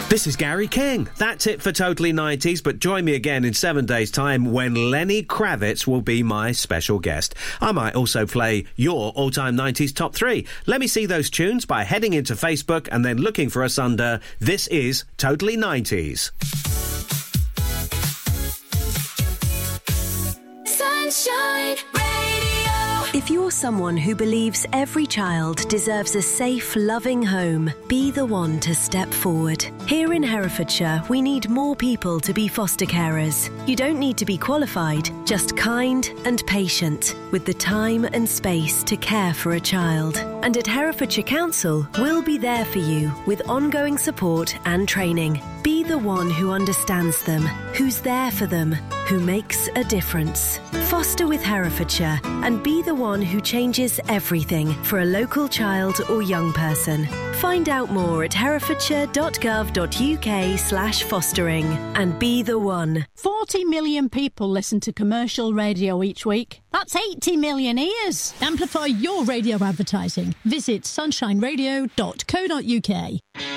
This is Gary King. That's it for Totally 90s, but join me again in 7 days' time when Lenny Kravitz will be my special guest. I might also play your all-time 90s top 3. Let me see those tunes by heading into Facebook and then looking for us under This is Totally 90s. Sunshine Radio. If you're someone who believes every child deserves a safe, loving home, be the one to step forward. Here in Herefordshire, we need more people to be foster carers. You don't need to be qualified, just kind and patient, with the time and space to care for a child. And at Herefordshire Council, we'll be there for you with ongoing support and training. Be the one who understands them, who's there for them, who makes a difference. Foster with Herefordshire and be the one who changes everything for a local child or young person. Find out more at herefordshire.gov.uk/fostering and be the one. 40 million people listen to commercial radio each week. That's 80 million ears. Amplify your radio advertising. Visit sunshineradio.co.uk.